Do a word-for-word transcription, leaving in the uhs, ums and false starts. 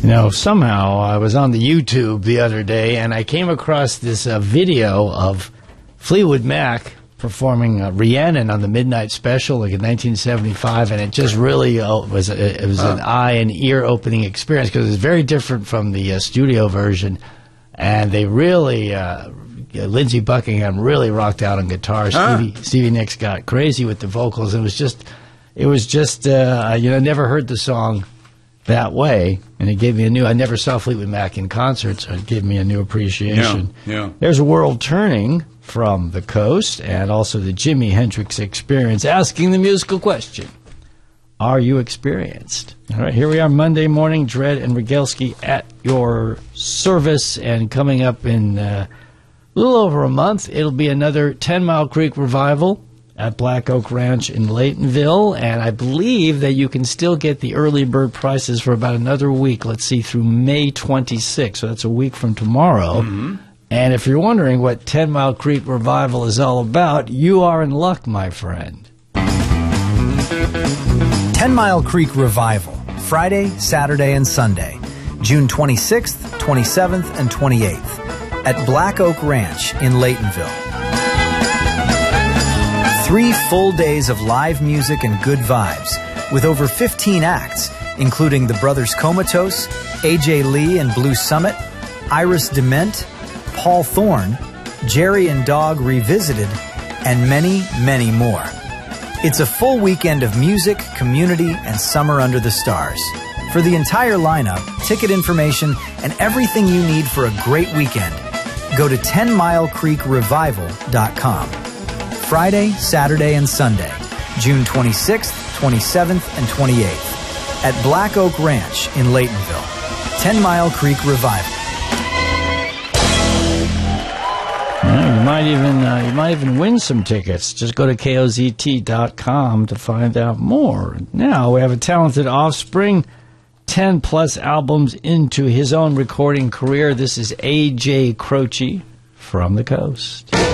You know, somehow I was on the YouTube the other day and I came across this uh, video of Fleetwood Mac performing uh, Rhiannon on the Midnight Special like in nineteen seventy-five, and it just really uh, was a, it was an eye and ear opening experience because it's very different from the uh, studio version, and they really uh, Lindsey Buckingham really rocked out on guitar. Huh. Stevie, Stevie Nicks got crazy with the vocals. It was just it was just uh, you know, I never heard the song that way, and it gave me a new. I never saw Fleetwood Mac in concert, so it gave me a new appreciation. Yeah, yeah. There's a World Turning from the Coast, and also the Jimi Hendrix Experience, asking the musical question: are you experienced? All right, here we are, Monday morning. Dredd and Rogalski at your service, and coming up in uh, a little over a month, it'll be another Ten Mile Creek revival at Black Oak Ranch in Laytonville, and I believe that you can still get the early bird prices for about another week. Let's see, through May twenty-sixth, so that's a week from tomorrow. Mm-hmm. And if you're wondering what Ten Mile Creek Revival is all about, you are in luck, my friend. Ten Mile Creek Revival, Friday, Saturday, and Sunday, June twenty-sixth, twenty-seventh, and twenty-eighth, at Black Oak Ranch in Laytonville. Three full days of live music and good vibes, with over fifteen acts, including the Brothers Comatose, A J Lee and Blue Summit, Iris Dement, Paul Thorne, Jerry and Dog Revisited, and many, many more. It's a full weekend of music, community, and summer under the stars. For the entire lineup, ticket information, and everything you need for a great weekend, go to ten mile creek revival dot com. Friday, Saturday, and Sunday, June twenty-sixth, twenty-seventh, and twenty-eighth, at Black Oak Ranch in Laytonville. Ten Mile Creek Revival. Yeah, you might even uh, you might even win some tickets. Just go to K O Z T dot com to find out more. Now we have a talented offspring, ten plus albums into his own recording career. This is A J Croce from the Coast.